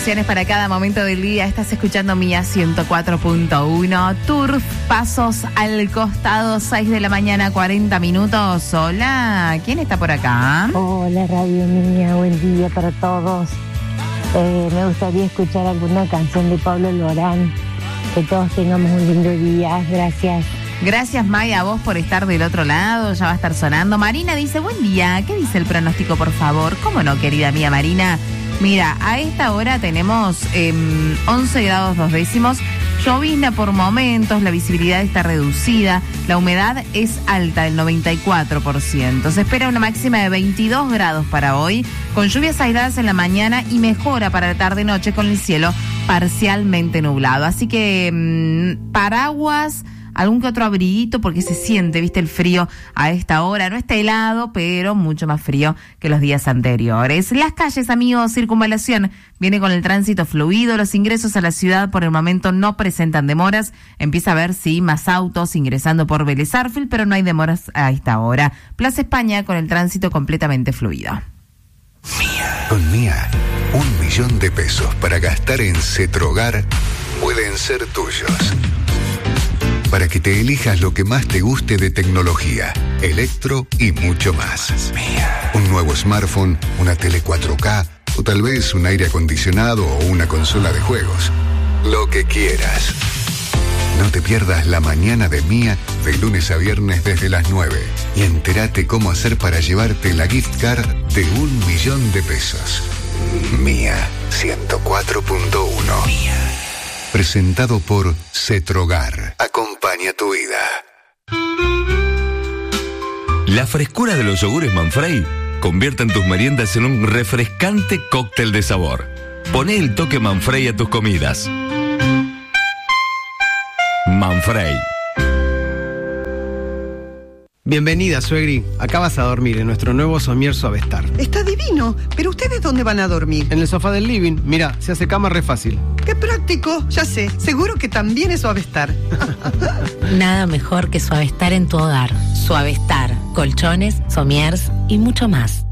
soluciones para cada momento del día. Estás escuchando Mía 104.1. Turf, pasos al costado, 6 de la mañana, 40 minutos. Hola, ¿quién está por acá? Hola, Radio Mía, buen día para todos. Me gustaría escuchar alguna canción de Pablo Lorán. Que todos tengamos un lindo día. Gracias. Gracias, Maya, a vos por estar del otro lado. Ya va a estar sonando. Marina dice, buen día. ¿Qué dice el pronóstico, por favor? ¿Cómo no, querida mía Marina? Mira, a esta hora tenemos 11 grados 2 décimos. Llovizna por momentos, la visibilidad está reducida, la humedad es alta, el 94%. Se espera una máxima de 22 grados para hoy, con lluvias aisladas en la mañana y mejora para la tarde-noche con el cielo parcialmente nublado. Así que paraguas, algún que otro abriguito porque se siente, viste, el frío a esta hora. No está helado, pero mucho más frío que los días anteriores. Las calles, amigos, circunvalación, viene con el tránsito fluido. Los ingresos a la ciudad por el momento no presentan demoras. Empieza a haber, sí, más autos ingresando por Vélez Sarsfield, pero no hay demoras a esta hora. Plaza España con el tránsito completamente fluido. Mía. Con Mía, 1 millón de pesos para gastar en Cetrogar pueden ser tuyos. Para que te elijas lo que más te guste de tecnología, electro y mucho más. Un nuevo smartphone, una tele 4K o tal vez un aire acondicionado o una consola de juegos. Lo que quieras. No te pierdas la mañana de Mía de lunes a viernes desde las 9 y entérate cómo hacer para llevarte la gift card de 1 millón de pesos. Mía 104.1. Mía. Presentado por Cetrogar. Acompaña tu vida. La frescura de los yogures Manfrey convierten tus meriendas en un refrescante cóctel de sabor. Poné el toque Manfrey a tus comidas. Manfrey. Bienvenida, suegri. Acá vas a dormir en nuestro nuevo somier Suavestar. Está divino, pero ¿ustedes dónde van a dormir? En el sofá del living. Mira, se hace cama re fácil. ¡Qué práctico! Ya sé, seguro que también es Suavestar. Nada mejor que Suavestar en tu hogar. Suavestar, colchones, somiers y mucho más.